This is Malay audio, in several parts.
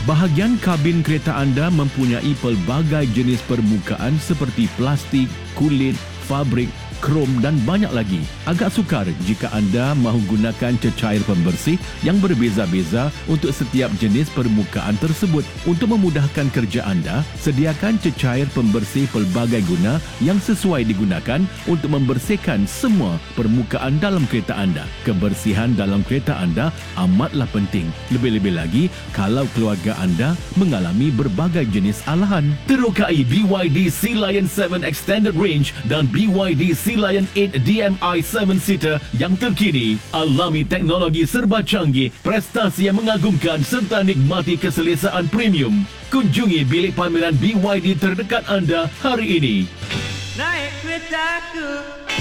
Bahagian kabin kereta anda mempunyai pelbagai jenis permukaan seperti plastik, kulit, fabrik, krom dan banyak lagi. Agak sukar jika anda mahu gunakan cecair pembersih yang berbeza-beza untuk setiap jenis permukaan tersebut. Untuk memudahkan kerja anda, sediakan cecair pembersih pelbagai guna yang sesuai digunakan untuk membersihkan semua permukaan dalam kereta anda. Kebersihan dalam kereta anda amatlah penting. Lebih-lebih lagi kalau keluarga anda mengalami berbagai jenis alahan. Terokai BYD Sea Lion 7 Extended Range dan BYD Sea Lion 8 DMI 7-seater yang terkini. Alami teknologi serba canggih, prestasi yang mengagumkan serta nikmati keselesaan premium. Kunjungi bilik pameran BYD terdekat anda hari ini. Naik keretaku.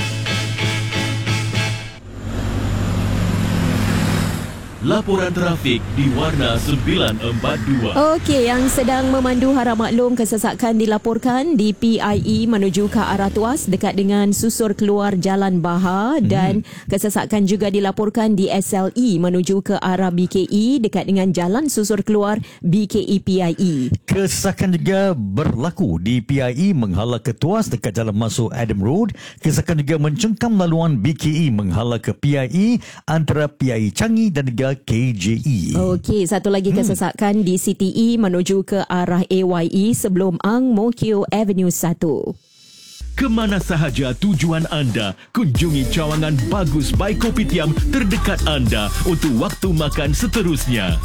Laporan trafik di Warna 942. Okey, yang sedang memandu harap maklum, kesesakan dilaporkan di PIE menuju ke arah tuas dekat dengan susur keluar Jalan Bahar dan kesesakan juga dilaporkan di SLE menuju ke arah BKE dekat dengan jalan susur keluar BKE PIE. Kesesakan juga berlaku di PIE menghala ke tuas dekat jalan masuk Adam Road. Kesesakan juga mencengkam laluan BKE menghala ke PIE antara PIE Changi dan juga KJE. Okey, satu lagi kesesakan di CTE menuju ke arah AYE sebelum Ang Mo Kio Avenue 1. Kemana sahaja tujuan anda, kunjungi cawangan bagus by Kopitiam terdekat anda untuk waktu makan seterusnya.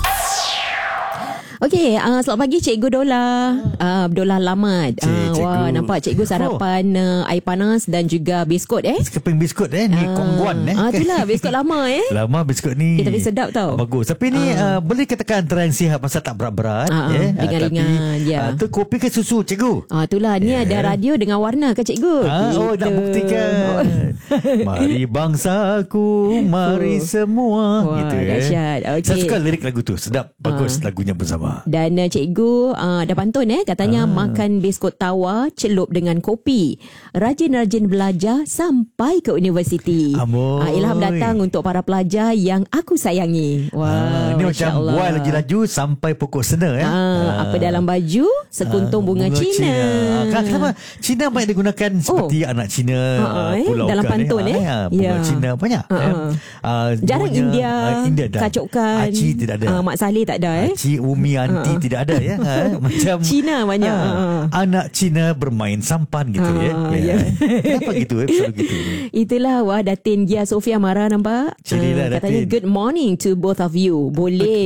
Okey, selamat pagi Cikgu Dola. Dola Lamat. Wah, nampak Cikgu sarapan air panas dan juga biskut Keping biskut ni Kongguan itulah biskut lama Lama biskut ni. Tapi sedap tau. Bagus. Tapi ni boleh katakan antara yang sihat pasal tak berat-berat. Ringan-ringan. Tu kopi ke susu Cikgu? Itulah ni ada radio dengan warna ke Cikgu? Oh, nak buktikan. Mari bangsaku, mari semua. Wah, gitu dahsyat. Okay. Saya suka lirik lagu tu. Sedap, bagus lagunya bersama. Dan cikgu dah pantun katanya makan biskut tawa celup dengan kopi. Rajin-rajin belajar sampai ke universiti. Ilham datang untuk para pelajar yang aku sayangi. Wah, ni macam buai lagi laju sampai pokok sena apa dalam baju sekuntum bunga Cina. Kenapa Cina banyak digunakan seperti anak Cina Pulau dalam pantun bunga Cina banyak. Jarang India kacukkan. Acik tidak ada. Mak Saleh tak ada Acik Umi Anti tidak ada macam Cina banyak anak Cina bermain sampan gitu Kenapa gitu gitu. Itulah Datin Gia Sofia marah nampak. Katanya good morning to both of you. Boleh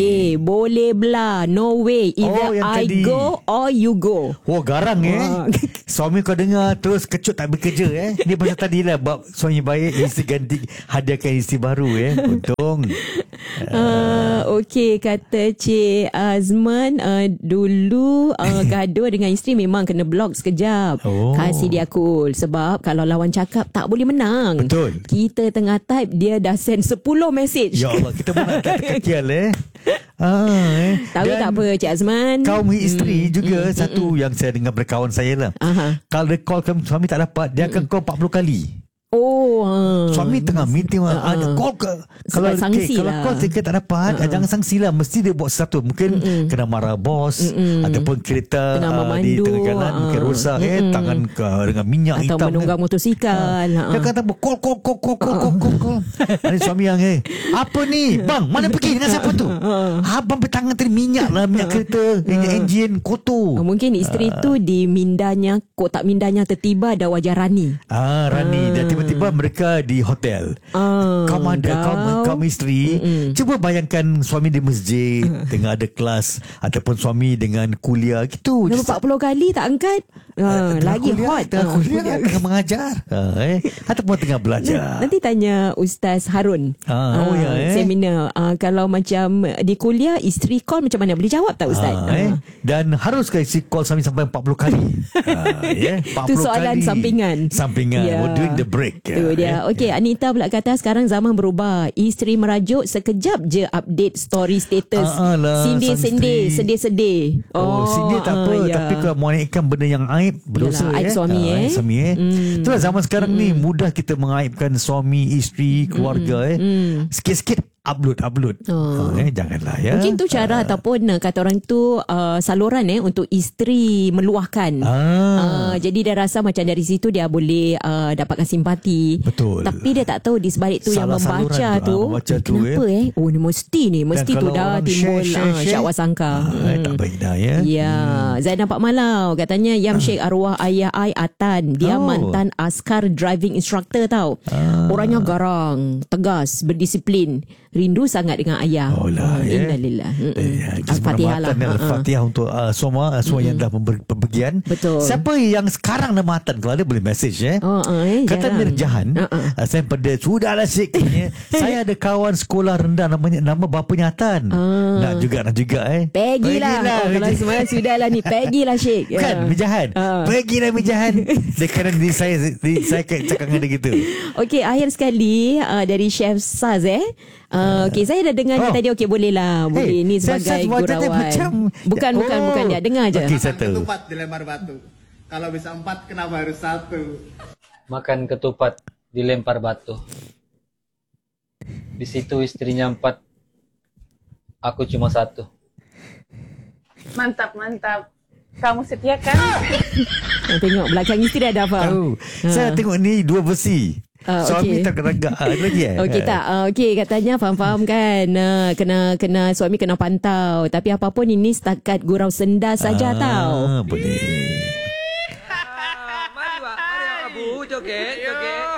belah. No way. Either I go or you go. Garang suami kau dengar terus kecut tak bekerja Ni pasal tadi lah bab suami baik isteri ganti hadiahkan isteri baru Untung. Okey, kata Cik Azman, dulu gaduh dengan isteri memang kena block sekejap. Kasih dia cool. Sebab kalau lawan cakap tak boleh menang. Betul. Kita tengah type, dia dah send 10 message. Ya Allah, kita pun nak kata-kakial Tahu tak apa Cik Azman, kaum isteri juga satu yang saya dengar berkawan saya lah. Kalau dia call suami tak dapat, dia akan call 40 kali. Suami tengah meeting ada call ke, kalau call tiket tak dapat, jangan sangsi lah, mesti dia buat sesuatu. Mungkin kena marah bos, ataupun kereta di tengah jalan mungkin rosak tangan dengan minyak atau hitam menunggang motosikal. Dia kata call. Ada suami yang apa ni bang, mana pergi dengan siapa tu? Abang bertangan tadi minyak kereta, minyak enjin kotor. Mungkin isteri tu di mindanya, kotak mindanya tertiba ada wajah Rani. Rani dan tiba-tiba mereka di hotel. Kaum isteri, cuba bayangkan suami di masjid tengah ada kelas, ataupun suami dengan kuliah gitu. 40 kali tak angkat. Lagi hot. Kuliah tengah mengajar ataupun tengah belajar. Nanti tanya Ustaz Harun seminar. Kalau macam di kuliah isteri call macam mana, boleh jawab tak Ustaz? Dan harus isteri call sampai 40 kali. 40 itu soalan kali. Sampingan during the break. Itu dia. Okey, Anita pula kata sekarang zaman berubah. Isteri merajuk sekejap je update story status. Sedih. Sedih tak apa. Tapi kalau mengaibkan benda yang aib, berdosa. Aib suami Itulah zaman sekarang ni mudah kita mengaibkan suami, isteri, keluarga. Sikit-sikit upload. Janganlah ya. Mungkin tu cara ataupun kata orang tu saluran untuk isteri meluahkan. Jadi dia rasa macam dari situ dia boleh dapatkan simpati. Betul. Tapi dia tak tahu di sebalik tu yang membaca tu kenapa oh ni mesti tu dah timbul syakwa sangka. Tak baik dah ya. Ya, Zainab Pak Malau katanya Yam Sheikh arwah ayah ai Atan. Dia mantan askar driving instructor tau. Orangnya garang, tegas, berdisiplin. Rindu sangat dengan ayah. Innalillah. Al-Fatihah lah. Al-Fatihah untuk semua yang dah berpergian. Betul. Siapa yang sekarang nama Atan, kalau ada boleh message kata Mirjahan. Saya pada sudahlah Syek. Saya ada kawan sekolah rendah nama bapanya Atan. Nak juga Pergilah. Kalau semuanya sudahlah ni, pergilah Syek. Kan Mirjahan. Pergilah Mirjahan. Dekat saya cakap dengan dia gitu. Okey, akhir sekali dari Chef Saz okey, saya dah dengar tadi. Okey, bolehlah. Boleh ni sebagai gurauan. Bukan dia. Dengar je. Okey, satu. Ketupat dilempar batu. Kalau bisa 4, kenapa harus 1? Makan ketupat dilempar batu. Di situ istrinya 4. Aku cuma 1. Mantap. Kamu setia kan? Tengok belakang isteri ada apa? Saya tengok ni 2 versi. Suami tak keragak lagi Okey tak. Okey, katanya faham kan. Kena suami kena pantau. Tapi apapun ini setakat gurau senda saja tau. Boleh. Mari Abu joget.